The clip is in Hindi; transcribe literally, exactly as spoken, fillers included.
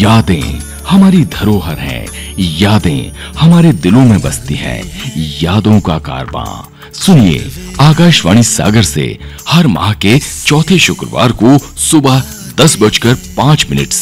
यादें हमारी धरोहर हैं, यादें हमारे दिलों में बसती हैं, यादों का कारवां। सुनिए आकाशवाणी सागर से हर माह के चौथे शुक्रवार को सुबह दस बजकर पांच मिनट से